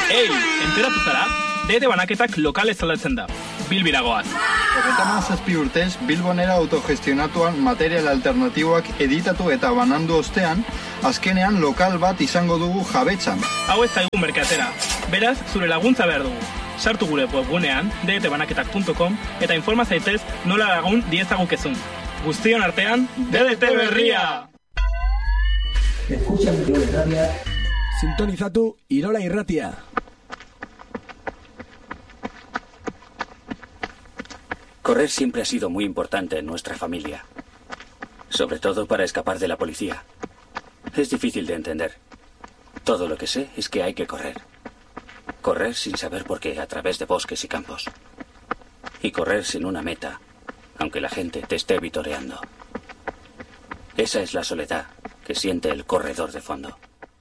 Ei, enteratu zara? Dede banaketak lokales aldatzen da. Bilbiragoaz. 37 urtez, Bilbonera autogestionatuan material alternatiboak editatu eta banandu ostean, azkenean lokal bat izango dugu jabetzan. Hau ez zaigu merkatera. Beraz, zure laguntza behar dugu. Sartu gure webgunean, ddtbanaketak.com, eta informa zaitez nola lagun diezagukezun. Guztion artean, DDT berria! Escuchan Irola Irratia. Sintonizatu Irola Irratia. Correr siempre ha sido muy importante en nuestra familia. Sobre todo para escapar de la policía. Es difícil de entender. Todo lo que sé es que hay que correr. Correr sin saber por qué a través de bosques y campos. Y correr sin una meta, aunque la gente te esté vitoreando. Esa es la soledad que siente el corredor de fondo.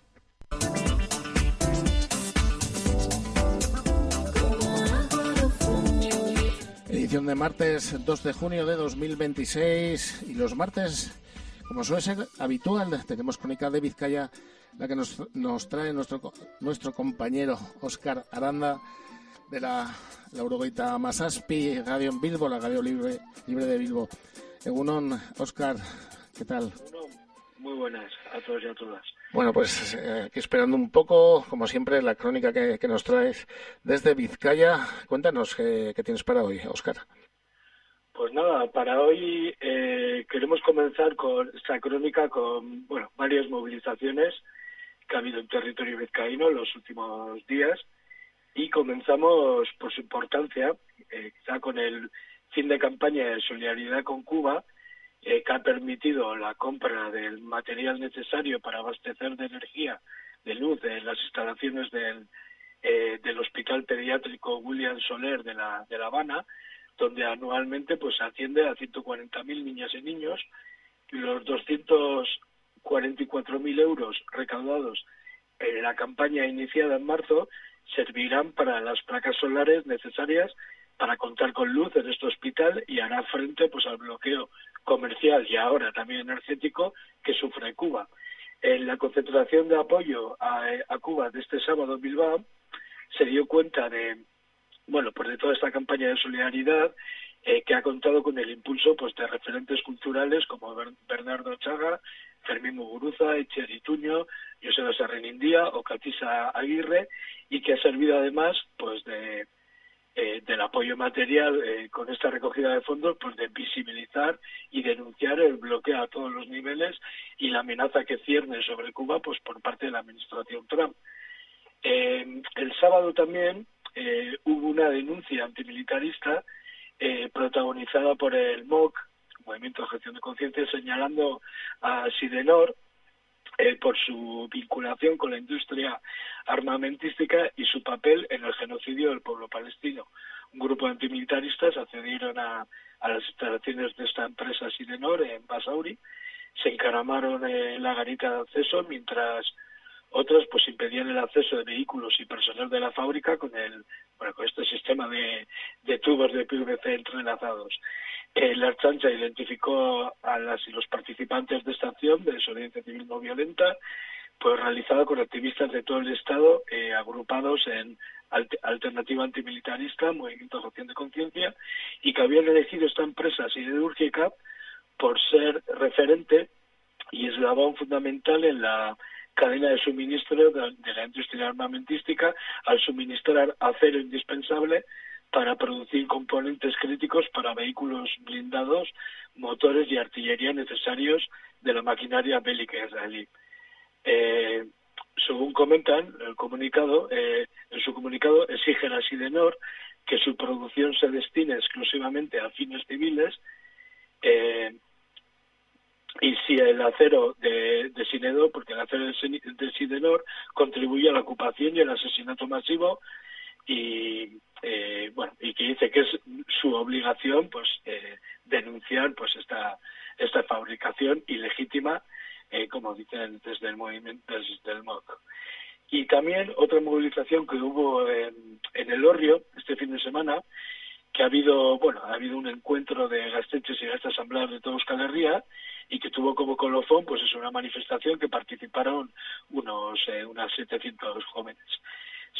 Edición de martes 2 de junio de 2026 y los martes, como suele ser habitual, tenemos crónica de Vizcaya, la que nos trae nuestro compañero Óscar Aranda de la Eurogaita Masaspi, Radio en Bilbo, la radio libre de Bilbo. Egunon, Óscar, ¿qué tal? Muy buenas a todos y a todas. Bueno, pues aquí esperando un poco, como siempre, la crónica que nos traes desde Vizcaya. Cuéntanos qué tienes para hoy, Óscar. Pues nada, para hoy queremos comenzar con esta crónica con varias movilizaciones que ha habido en territorio vizcaíno en los últimos días y comenzamos por su importancia, quizá con el fin de campaña de solidaridad con Cuba, que ha permitido la compra del material necesario para abastecer de energía, de luz, en las instalaciones del Hospital Pediátrico William Soler de La Habana, donde anualmente pues asciende a 140.000 niñas y niños, y los 244.000 euros recaudados en la campaña iniciada en marzo servirán para las placas solares necesarias para contar con luz en este hospital y hará frente pues al bloqueo comercial y ahora también energético que sufre Cuba. En la concentración de apoyo a Cuba de este sábado en Bilbao se dio cuenta de toda esta campaña de solidaridad que ha contado con el impulso pues de referentes culturales como Bernardo Chaga, Fermín Muguruza, Itziar Ituño, Joseba Sarrenindía o Catisa Aguirre, y que ha servido además pues del apoyo material con esta recogida de fondos, pues de visibilizar y denunciar el bloqueo a todos los niveles y la amenaza que cierne sobre Cuba pues por parte de la administración Trump. El sábado también hubo una denuncia antimilitarista protagonizada por el MOC, Movimiento de Objeción de Conciencia, señalando a Sidenor por su vinculación con la industria armamentística y su papel en el genocidio del pueblo palestino. Un grupo de antimilitaristas accedieron a las instalaciones de esta empresa Sidenor en Basauri, se encaramaron en la garita de acceso, mientras otros pues impedían el acceso de vehículos y personal de la fábrica con este sistema de tubos de PVC entrelazados. La Archancha identificó a las y los participantes de esta acción de desobediencia civil no violenta, pues realizada con activistas de todo el Estado, agrupados en Alternativa Antimilitarista, Movimiento de Objeción de Conciencia, y que habían elegido esta empresa siderúrgica por ser referente y eslabón fundamental en la cadena de suministro de la industria armamentística, al suministrar acero indispensable para producir componentes críticos para vehículos blindados, motores y artillería necesarios de la maquinaria bélica israelí. Según comentan en su comunicado exigen a Sidenor que su producción se destine exclusivamente a fines civiles, y si el acero de Sidenor, porque el acero de Sidenor contribuye a la ocupación y el asesinato masivo, y que dice que es su obligación pues denunciar pues esta fabricación ilegítima, como dicen desde el movimiento, desde el MOC. Y también otra movilización que hubo en Elorrio este fin de semana, que ha habido un encuentro de gaztetxes y de esta asamblea de toda Euskal Herria, y que tuvo como colofón pues una manifestación que participaron unas 700 jóvenes.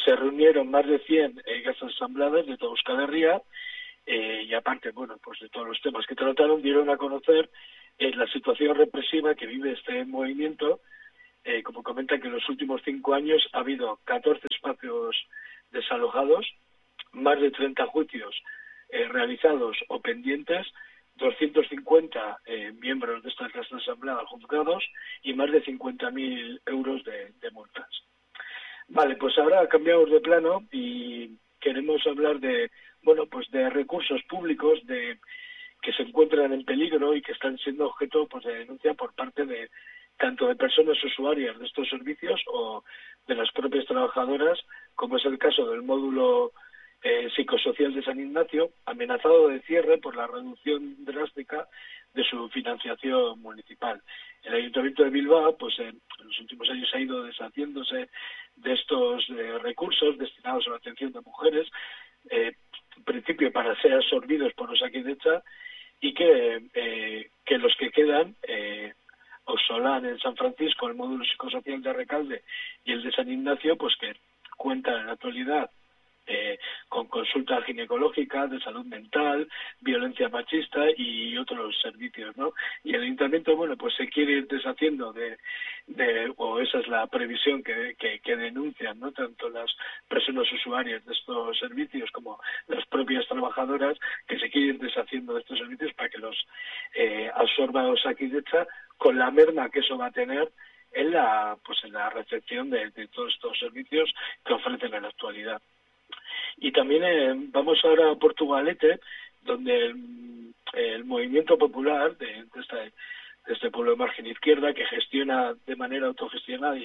se reunieron más de 100 gazas asambleadas de toda Euskal Herria, y aparte, bueno, pues de todos los temas que trataron, dieron a conocer la situación represiva que vive este movimiento. Como comentan, que en los últimos 5 años ha habido 14 espacios desalojados, más de 30 juicios realizados o pendientes, 250 miembros de estas casas asambleadas juzgados y más de 50.000 euros de multas. Vale, pues ahora cambiamos de plano y queremos hablar de, bueno, pues de recursos públicos que se encuentran en peligro y que están siendo objeto, pues, de denuncia por parte de tanto de personas usuarias de estos servicios o de las propias trabajadoras, como es el caso del módulo psicosocial de San Ignacio, amenazado de cierre por la reducción drástica de su financiación municipal. El Ayuntamiento de Bilbao, pues en los últimos años ha ido deshaciéndose de estos recursos destinados a la atención de mujeres, en principio para ser absorbidos por Osakidetza, y que los que quedan, Ausolán en San Francisco, el módulo psicosocial de Recalde y el de San Ignacio, pues que cuentan en la actualidad con consulta ginecológica, de salud mental, violencia machista y otros servicios, ¿no? Y el Ayuntamiento, bueno, pues se quiere ir deshaciendo o esa es la previsión que denuncian, ¿no?, tanto las personas usuarias de estos servicios como las propias trabajadoras, que se quiere ir deshaciendo de estos servicios para que los absorba Osakidetza, con la merma que eso va a tener en la recepción de todos estos servicios que ofrecen en la actualidad. Y también vamos ahora a Portugalete, donde el movimiento popular de este pueblo de margen izquierda, que gestiona de manera autogestionada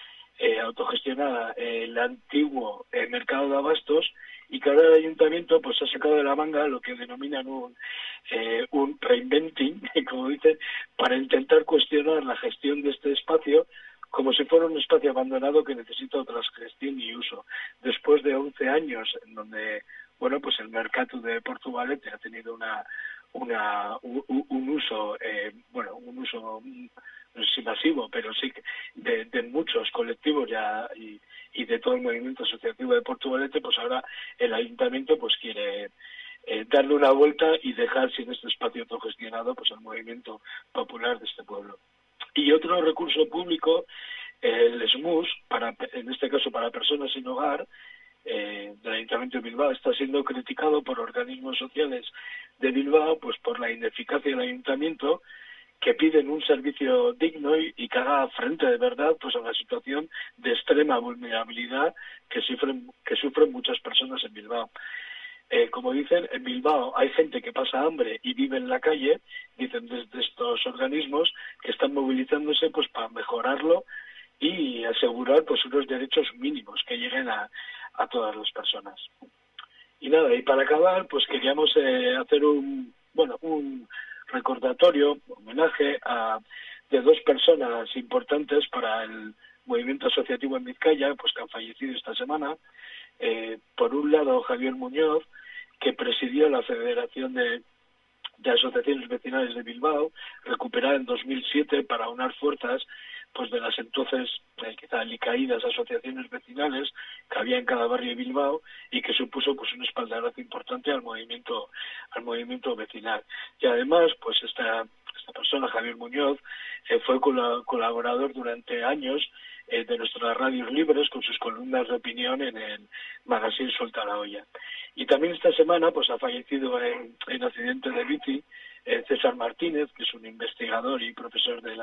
el antiguo mercado de abastos, y que ahora el ayuntamiento pues ha sacado de la manga lo que denominan un reinventing, como dicen, para intentar cuestionar la gestión de este espacio, como si fuera un espacio abandonado que necesita otra gestión y uso. Después de 11 años en donde, bueno, pues el mercado de Portugalete ha tenido un uso, no sé si masivo, pero sí de muchos colectivos ya y de todo el movimiento asociativo de Portugalete, pues ahora el ayuntamiento pues quiere darle una vuelta y dejar sin este espacio autogestionado pues el movimiento popular de este pueblo. Y otro recurso público, el SMUS, en este caso para personas sin hogar, del Ayuntamiento de Bilbao, está siendo criticado por organismos sociales de Bilbao pues por la ineficacia del Ayuntamiento, que piden un servicio digno y que haga frente de verdad pues a la situación de extrema vulnerabilidad que sufren muchas personas en Bilbao. Como dicen, en Bilbao hay gente que pasa hambre y vive en la calle, dicen desde estos organismos, que están movilizándose pues para mejorarlo y asegurar pues unos derechos mínimos que lleguen a todas las personas. Y nada, y para acabar, pues queríamos hacer un recordatorio, homenaje de 2 personas importantes para el movimiento asociativo en Vizcaya, pues que han fallecido esta semana. Por un lado, Javier Muñoz, que presidió la Federación de Asociaciones Vecinales de Bilbao, recuperada en 2007 para unar fuerzas pues de las entonces quizá alicaídas asociaciones vecinales que había en cada barrio de Bilbao, y que supuso pues un espaldarazo importante al movimiento vecinal. Y además pues esta persona, Javier Muñoz, fue colaborador durante años de nuestras radios libres con sus columnas de opinión en el magazine Suelta la Olla. Y también esta semana pues ha fallecido en accidente de bici César Martínez, que es un investigador y profesor de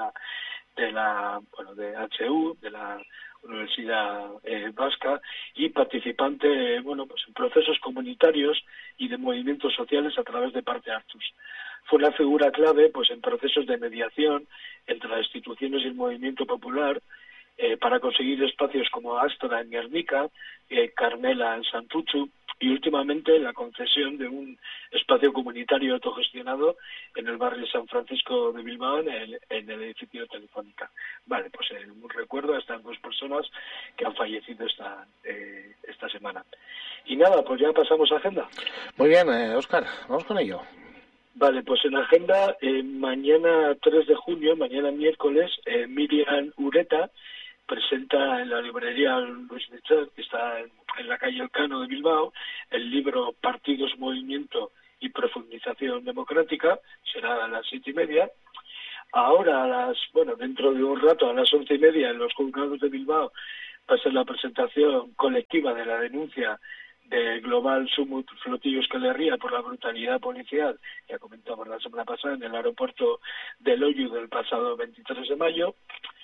HU, de la Universidad Vasca, y participante pues en procesos comunitarios y de movimientos sociales a través de Parte Hartus. Fue una figura clave pues en procesos de mediación entre las instituciones y el movimiento popular, para conseguir espacios como Astra en Guernica, Carmela en Santuchu, y últimamente la concesión de un espacio comunitario autogestionado en el barrio San Francisco de Bilbao, en el edificio de Telefónica. Vale, pues un recuerdo a estas 2 personas que han fallecido esta semana. Y nada, pues ya pasamos a agenda. Muy bien, Óscar, vamos con ello. Vale, pues en agenda, mañana 3 de junio, mañana miércoles, Miriam Ureta presenta en la librería Luis Michel, que está en la calle Elcano de Bilbao, el libro Partidos, Movimiento y Profundización Democrática, será a las 7:30. Ahora, dentro de un rato, a las 11:30, en los juzgados de Bilbao, va a ser la presentación colectiva de la denuncia de Global Sumut Flotillo Euskal Herria por la brutalidad policial, que comentamos la semana pasada en el aeropuerto de Loiu del pasado 23 de mayo.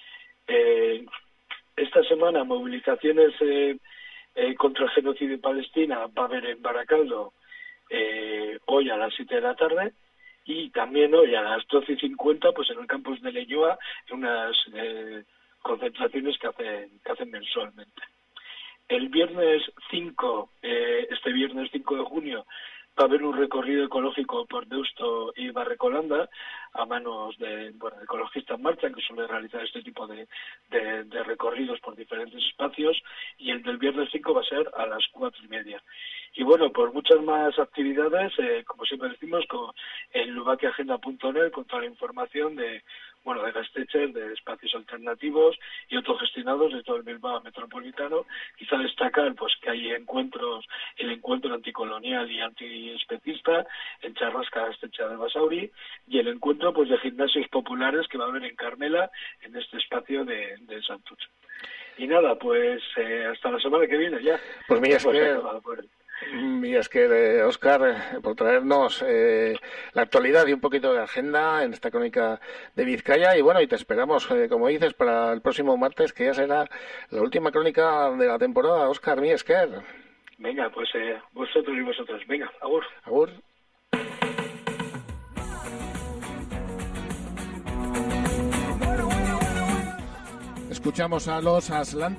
Esta semana, movilizaciones contra el genocidio en Palestina va a haber en Barakaldo hoy a las 7 de la tarde, y también hoy a las 12:50 pues en el campus de Leioa, unas concentraciones que hacen mensualmente. El viernes 5, este viernes 5 de junio, va a haber un recorrido ecológico por Deusto y Barrecolanda a manos de Ecologistas en Marcha, que suele realizar este tipo de recorridos por diferentes espacios, y el del viernes 5 va a ser a las 4:30. Y por muchas más actividades, como siempre decimos, en lubakiagenda.net, con toda la información de Gasteiz, de espacios alternativos y autogestionados de todo el Bilbao metropolitano. Quizá destacar que hay encuentros, el encuentro anticolonial y antiespecista en Charrasca, Gasteiz de Basauri, y el encuentro de gimnasios populares que va a haber en Carmela, en este espacio de Santurce. Y nada, hasta la semana que viene ya. Pues mira, es que Óscar, por traernos la actualidad y un poquito de agenda en esta crónica de Vizcaya, y te esperamos, como dices, para el próximo martes, que ya será la última crónica de la temporada. Óscar, mi esker. Venga, vosotros y vosotros. Venga, agur. Agur. Escuchamos a los Aslantes.